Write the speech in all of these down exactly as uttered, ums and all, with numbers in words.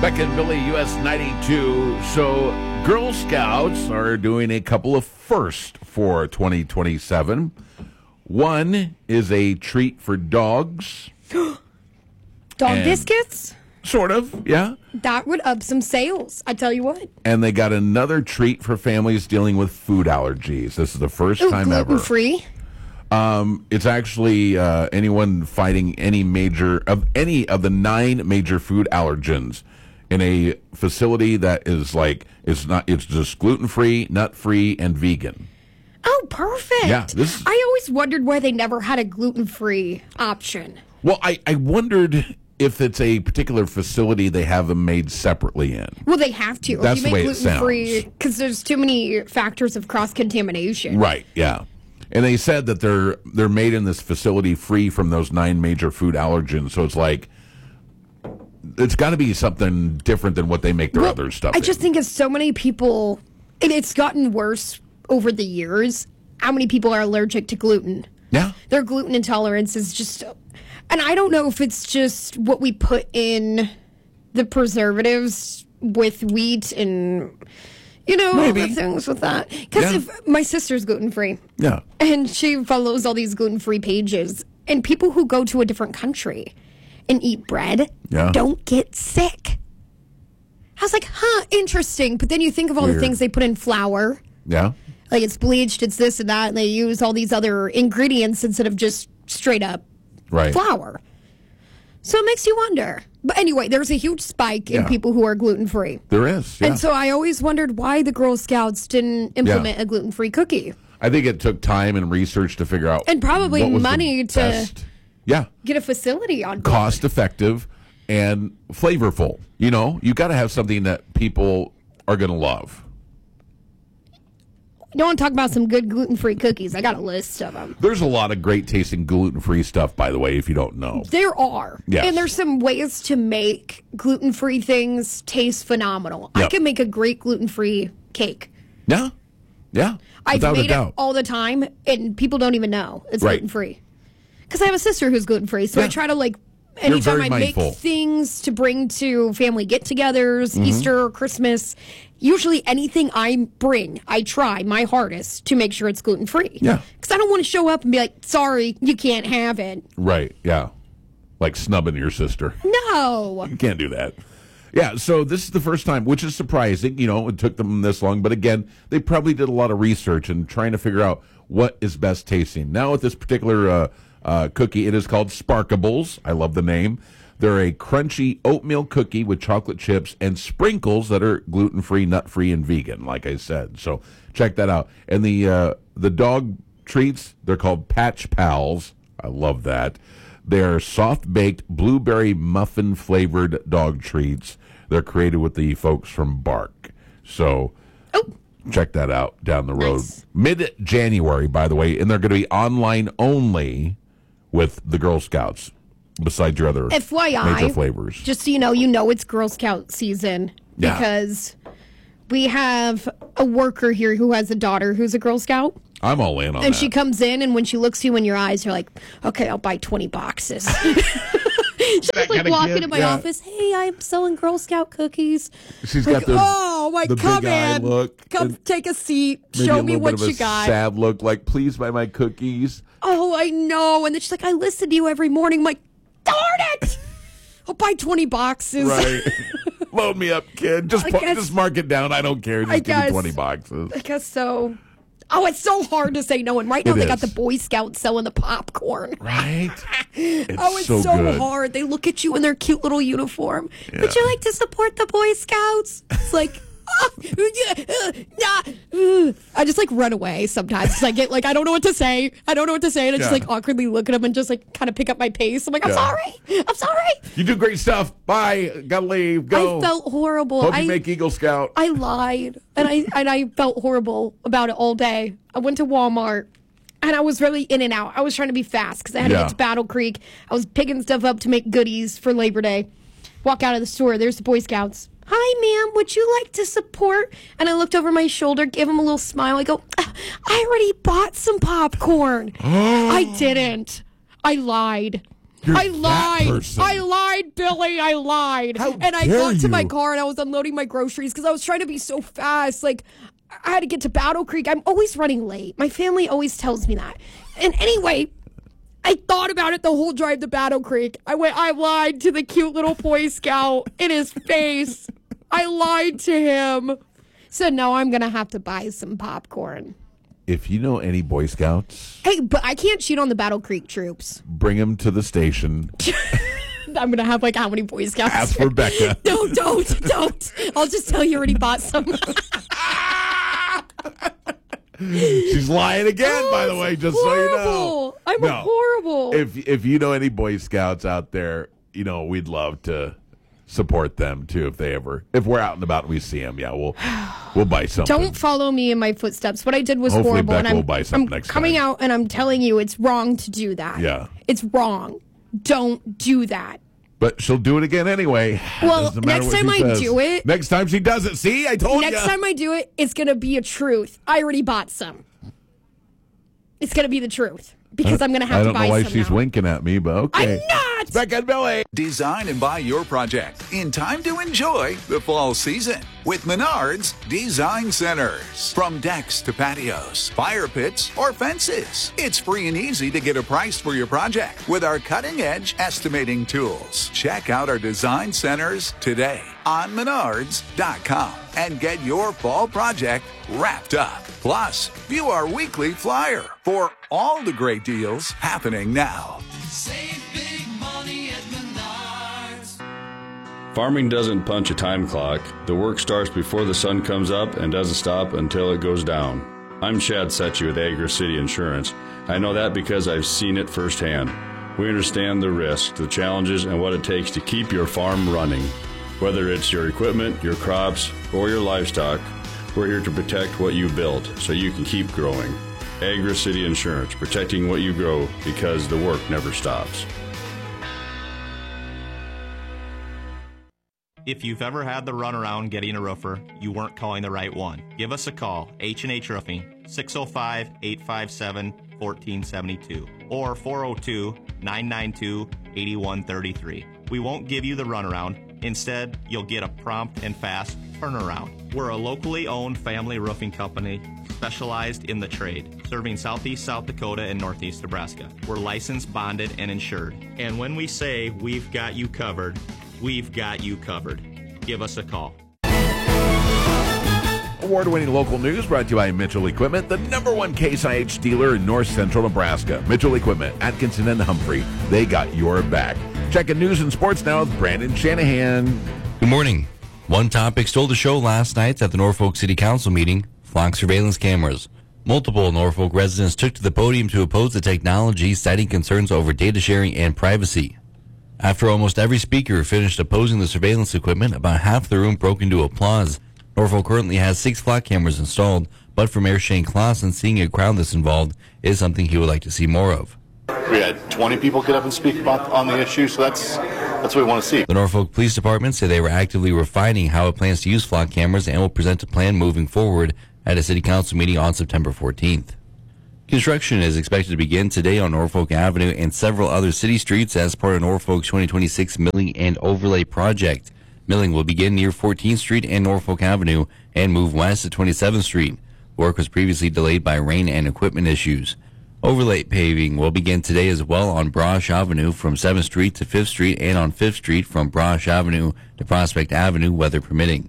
Beck and Billy, U S ninety-two. So, Girl Scouts are doing a couple of firsts for twenty twenty-seven. One is a treat for dogs. Dog And- biscuits? Sort of, yeah. That would up some sales, I tell you what. And they got another treat for families dealing with food allergies. This is the first Ooh, time ever. gluten-free? Um, it's actually uh, anyone fighting any major of any of the nine major food allergens in a facility that is like it's not it's just gluten free, nut free, and vegan. Oh, perfect. Yeah, this- I always wondered why they never had a gluten-free option. Well, I, I wondered if it's a particular facility they have them made separately in. Well, they have to. That's if the you way make it gluten-free, sounds. because there's too many factors of cross-contamination. Right, yeah. And they said that they're they're made in this facility free from those nine major food allergens. So it's like it's got to be something different than what they make their Well, other stuff I just in. think it's so many people, and it's gotten worse over the years, how many people are allergic to gluten. Yeah. Their gluten intolerance is just, and I don't know if it's just what we put in the preservatives with wheat and, you know, Maybe. the things with that. Because Yeah. if my sister's gluten-free, Yeah. and she follows all these gluten-free pages, and people who go to a different country and eat bread Yeah. don't get sick. I was like, huh, interesting. But then you think of all Weird. the things they put in flour. Yeah. Like it's bleached, it's this and that, and they use all these other ingredients instead of just straight up Right. flour. So it makes you wonder. But anyway, there's a huge spike in Yeah. people who are gluten-free. There is. Yeah. And so I always wondered why the Girl Scouts didn't implement Yeah. a gluten-free cookie. I think it took time and research to figure out And probably what was the money to- best. Yeah. Get a facility on board. Cost effective and flavorful. You know, you got to have something that people are going to love. You want to talk about some good gluten-free cookies? I got a list of them. There's a lot of great tasting gluten-free stuff, by the way, if you don't know. There are. Yes. And there's some ways to make gluten-free things taste phenomenal. I Yep. can make a great gluten-free cake. Yeah. Yeah. I've Without a made it doubt. all the time, and people don't even know it's Right. gluten-free. Because I have a sister who's gluten-free, so I Yeah. try to, like, anytime very I mindful. make things to bring to family get-togethers, Mm-hmm. Easter, Christmas, usually anything I bring, I try my hardest to make sure it's gluten-free. Yeah. Because I don't want to show up and be like, sorry, you can't have it. Right. Yeah. Like snubbing your sister. No. You can't do that. Yeah, so this is the first time, which is surprising. You know, it took them this long. But again, they probably did a lot of research and trying to figure out what is best tasting. Now, with this particular uh, uh, cookie, it is called Sparkables. I love the name. They're a crunchy oatmeal cookie with chocolate chips and sprinkles that are gluten-free, nut-free, and vegan, like I said. So check that out. And the uh, the dog treats, they're called Patch Pals. I love that. They're soft-baked, blueberry muffin-flavored dog treats. They're created with the folks from Bark. So Oh. check that out down the road. Nice. Mid-January, by the way, and they're going to be online only with the Girl Scouts, besides your other F Y I, major flavors. just so you know, you know it's Girl Scout season Yeah. because we have a worker here who has a daughter who's a Girl Scout. I'm all in on And that. she comes in, and when she looks you in your eyes, you're like, okay, I'll buy twenty boxes. She's That like kinda walking kid, in my yeah. office. Hey, I'm selling Girl Scout cookies. She's Like, got the, oh, like, the come big eye in. look. Come and take a seat. maybe Show a me little what bit of you a got. sad look, like, please buy my cookies. Oh, I know. And then she's like, I listen to you every morning. I'm like, darn it. I'll buy twenty boxes. Right. Load me up, kid. Just I pu- guess- just mark it down. I don't care. Just I give me guess- twenty boxes. I guess so. Oh, it's so hard to say no. And right now It they got is. the Boy Scouts selling the popcorn. Right? It's Oh, it's so, so, good. hard. They look at you in their cute little uniform. Yeah. Would you like to support the Boy Scouts? It's like, oh, yeah, uh, nah, uh. I just like run away sometimes. I get like, I don't know what to say. I don't know what to say. And I just Yeah. like awkwardly look at them and just like kind of pick up my pace. I'm like, I'm Yeah. sorry. I'm sorry. You do great stuff. Bye. Gotta leave. Go. I felt horrible. Hope I, you make Eagle Scout. I lied, and I and I felt horrible about it all day. I went to Walmart, and I was really in and out. I was trying to be fast because I had Yeah. to get to Battle Creek. I was picking stuff up to make goodies for Labor Day. Walk out of the store. There's the Boy Scouts. Hi, ma'am. Would you like to support? And I looked over my shoulder, gave him a little smile. I go, "Ah, I already bought some popcorn. I didn't. I lied. You're I that lied. person. I lied, Billy. I lied. How and I dare got to my you. car and I was unloading my groceries because I was trying to be so fast. Like, I had to get to Battle Creek. I'm always running late. My family always tells me that. And anyway, I thought about it the whole drive to Battle Creek. I went, I lied to the cute little Boy Scout in his face. I lied to him. So now I'm going to have to buy some popcorn. If you know any Boy Scouts, Hey, but I can't cheat on the Battle Creek troops. bring them to the station. I'm going to have, like, how many Boy Scouts? Ask for Becca. No, don't, don't. I'll just tell you already bought some. She's lying again, Oh, by the way, it's just so you know. horrible. I'm No. horrible. If if you know any Boy Scouts out there, you know, we'd love to support them too if they ever if we're out and about and we see them. Yeah, we'll we'll buy something. Don't follow me in my footsteps. What I did was Hopefully horrible. Becca and I'm, will buy something I'm next coming time. out and I'm telling you it's wrong to do that. Yeah. It's wrong. Don't do that. But she'll do it again anyway. Well, Doesn't matter next what time she I says. do it- Next time she does it. See, I told you. Next time I do it, it's going to be a truth. I already bought some. It's going to be the truth because I'm going to have I to don't buy know why some she's now. winking at me, but okay. I'm not. Becca and Billy. Design and buy your project in time to enjoy the fall season with Menards Design Centers. From decks to patios, fire pits, or fences, it's free and easy to get a price for your project with our cutting-edge estimating tools. Check out our design centers today on menards dot com and get your fall project wrapped up. Plus, view our weekly flyer for all the great deals happening now. Save big money at Menards. Farming doesn't punch a time clock. The work starts before the sun comes up and doesn't stop until it goes down. I'm Chad Setchy with Agri City Insurance. I know that because I've seen it firsthand. We understand the risks, the challenges, and what it takes to keep your farm running. Whether it's your equipment, your crops, or your livestock, we're here to protect what you built so you can keep growing. Agri City Insurance, protecting what you grow because the work never stops. If you've ever had the runaround getting a roofer, you weren't calling the right one. Give us a call, H and H Roofing, six oh five, eight five seven, one four seven two or four oh two, nine nine two, eight one three three. We won't give you the runaround. Instead, you'll get a prompt and fast turnaround. We're a locally owned family roofing company specialized in the trade, serving southeast South Dakota and northeast Nebraska. We're licensed, bonded, and insured. And when we say we've got you covered, we've got you covered. Give us a call. Award-winning local news brought to you by Mitchell Equipment, the number one Case I H dealer in north central Nebraska. Mitchell Equipment, Atkinson and Humphrey, they got your back. Checking news and sports now with Brandon Shanahan. Good morning. One topic stole the show last night at the Norfolk City Council meeting, flock surveillance cameras. Multiple Norfolk residents took to the podium to oppose the technology, citing concerns over data sharing and privacy. After almost every speaker finished opposing the surveillance equipment, about half the room broke into applause. Norfolk currently has six flock cameras installed, but for Mayor Shane Clausen, seeing a crowd this involved is something he would like to see more of. We had twenty people get up and speak about on the issue, so that's that's what we want to see. The Norfolk Police Department said they were actively refining how it plans to use flock cameras and will present a plan moving forward at a city council meeting on September fourteenth. Construction is expected to begin today on Norfolk Avenue and several other city streets as part of Norfolk's twenty twenty-six Milling and Overlay project. Milling will begin near fourteenth Street and Norfolk Avenue and move west to twenty-seventh Street. Work was previously delayed by rain and equipment issues. Overlay paving will begin today as well on Brosh Avenue from seventh Street to fifth Street and on fifth Street from Brosh Avenue to Prospect Avenue, weather permitting.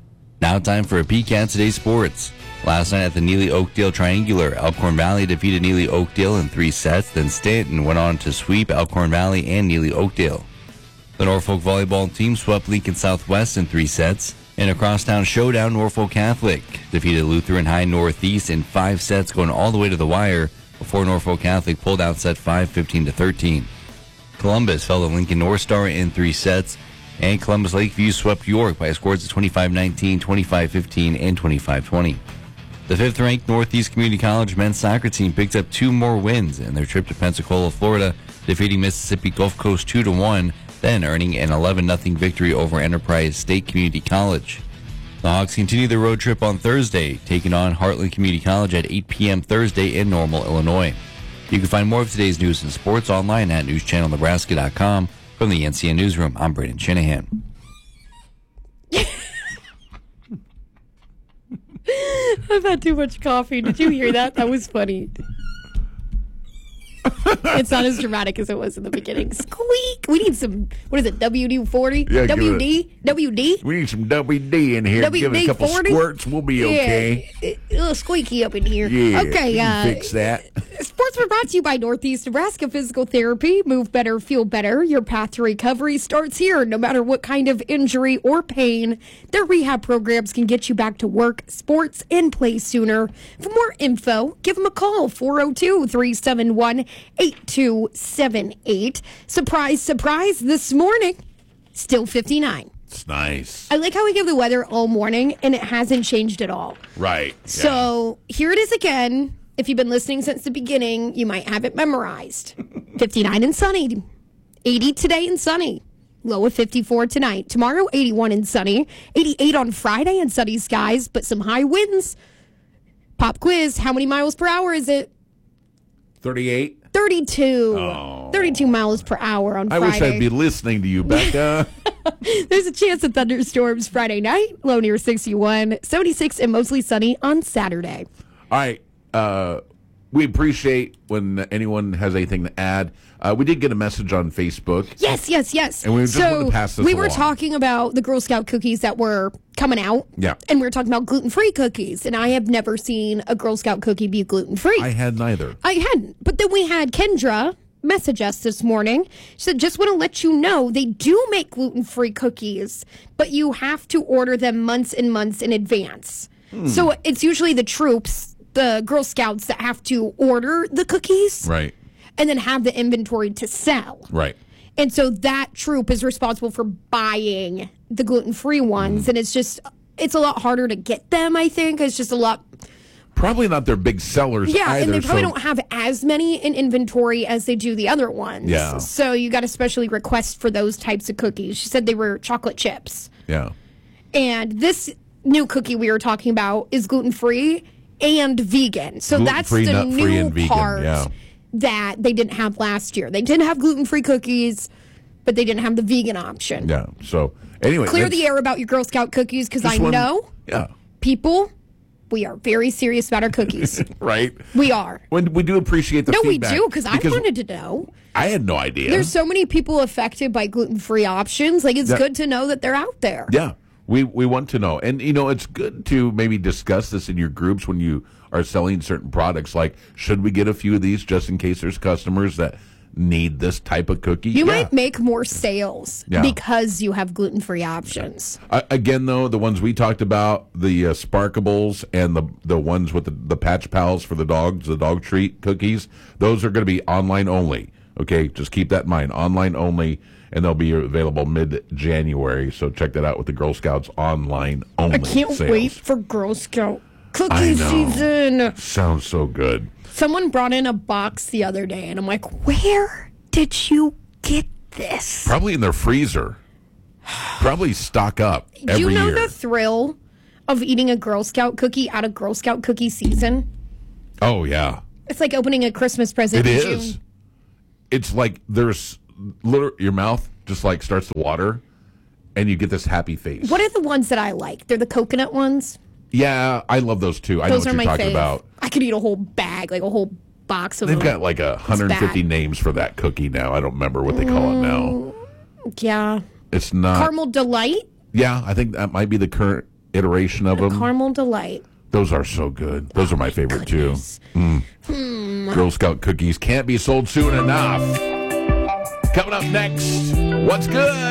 Now time for a peek at today's sports. Last night at the Neely Oakdale Triangular, Elkhorn Valley defeated Neely Oakdale in three sets, then Stanton went on to sweep Elkhorn Valley and Neely Oakdale. The Norfolk volleyball team swept Lincoln Southwest in three sets. In a crosstown showdown, Norfolk Catholic defeated Lutheran High Northeast in five sets, going all the way to the wire before Norfolk Catholic pulled out set five, fifteen to thirteen. Columbus fell to Lincoln North Star in three sets, and Columbus Lakeview swept York by scores of twenty-five nineteen, twenty-five fifteen, and twenty-five twenty. The fifth-ranked Northeast Community College men's soccer team picked up two more wins in their trip to Pensacola, Florida, defeating Mississippi Gulf Coast two to one, then earning an eleven nothing victory over Enterprise State Community College. The Hawks continue their road trip on Thursday, taking on Heartland Community College at eight p.m. Thursday in Normal, Illinois. You can find more of today's news and sports online at news channel nebraska dot com. From the N C N Newsroom, I'm Brandon Shanahan. I've had too much coffee. Did you hear that? That was funny. It's not as dramatic as it was in the beginning. Squeak! We need some, what is it, W D forty? Yeah, give W D? W D? We need some W D in here. W D Give it a couple forty? squirts. We'll be okay. Yeah, a little squeaky up in here. Yeah. Okay, you uh, can fix that. Sports were brought to you by Northeast Nebraska Physical Therapy. Move better, feel better. Your path to recovery starts here. No matter what kind of injury or pain, their rehab programs can get you back to work, sports, and play sooner. For more info, give them a call, four oh two, three seven one, eight two seven eight. Surprise, surprise, this morning, still fifty-nine. It's nice. I like how we give the weather all morning, and it hasn't changed at all. Right. So here it is again. If you've been listening since the beginning, you might have it memorized. fifty-nine and sunny. eighty today and sunny. Low of fifty-four tonight. Tomorrow, eighty-one and sunny. eighty-eight on Friday and sunny skies, but some high winds. Pop quiz. How many miles per hour is it? thirty-eight? thirty-two. Oh. thirty-two miles per hour on I Friday. wish I'd be listening to you, Becca. There's a chance of thunderstorms Friday night. Low near sixty-one. seventy-six and mostly sunny on Saturday. All right. Uh, we appreciate when anyone has anything to add. Uh, we did get a message on Facebook. Yes, yes, yes. And we just so wanted to pass this we were along. talking about the Girl Scout cookies that were coming out. Yeah. And we were talking about gluten-free cookies. And I have never seen a Girl Scout cookie be gluten-free. I had neither. I hadn't. But then we had Kendra message us this morning. She said, just want to let you know they do make gluten-free cookies, but you have to order them months and months in advance. Hmm. So it's usually the troops, the Girl Scouts, that have to order the cookies. Right. And then have the inventory to sell. Right. And so that troop is responsible for buying the gluten-free ones. Mm. And it's just, it's a lot harder to get them, I think. It's just a lot. Probably not their big sellers Yeah, either. and they probably so- don't have as many in inventory as they do the other ones. Yeah. So you got to specially request for those types of cookies. She said they were chocolate chips. Yeah. And this new cookie we were talking about is gluten-free and vegan. So that's Gluten-free, the nut-free, new and vegan, part yeah. that they didn't have last year. They didn't have gluten-free cookies, but they didn't have the vegan option. Yeah. So, anyway. Clear that's- the air about your Girl Scout cookies, because I just one- know Yeah. people, we are very serious about our cookies. Right. We are. When we do appreciate the No, feedback. we do, because I wanted to know. I had no idea. There's so many people affected by gluten-free options. Like, it's Yeah. good to know that they're out there. Yeah, we we want to know, and you know, it's good to maybe discuss this in your groups when you are selling certain products. Like, should we get a few of these just in case there's customers that need this type of cookie? You Yeah. might make more sales Yeah. because you have gluten-free options. Uh, again, though, the ones we talked about, the uh, Sparkables and the the ones with the, the Patch Pals for the dogs, the dog treat cookies, those are going to be online only. Okay, just keep that in mind. Online only, and they'll be available mid-January. So check that out with the Girl Scouts online only. I can't sales. wait for Girl Scout I cookie know. season. Sounds so good. Someone brought in a box the other day, and I'm like, where did you get this? Probably in their freezer. Probably stock up every Do you know year. the thrill of eating a Girl Scout cookie out of Girl Scout cookie season? Oh yeah, It's like opening a Christmas present it in is. June. It's like there's liter- your mouth just like starts to water, and you get this happy face. What are the ones that I like? They're the coconut ones. Yeah, I love those too. I Those know are what my you're talking fave. about. I could eat a whole bag, like a whole box of They've them. got like a one hundred fifty bad. names for that cookie now. I don't remember what they call it now. Yeah. It's not. Caramel Delight. Yeah, I think that might be the current iteration of them. Caramel Delight. Those are so good. Those are my favorite too. Mm. Girl Scout cookies can't be sold soon enough. Coming up next, what's good?